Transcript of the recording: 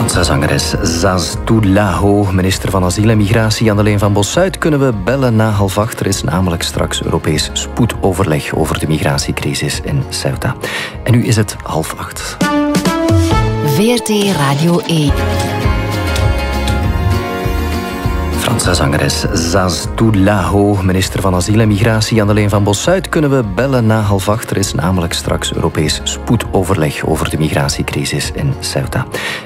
Franse zangeres Zaz Toulaho, minister van Asiel en Migratie Anneleen van Bossuyt, kunnen we bellen na 7:30. Er is namelijk straks Europees spoedoverleg over de migratiecrisis in Ceuta. En nu is het 7:30. VRT Radio 1. Franse zangeres Zaz Toulaho, minister van Asiel en Migratie Anneleen van Bossuyt, kunnen we bellen na 7:30. Er is namelijk straks Europees spoedoverleg over de migratiecrisis in Ceuta.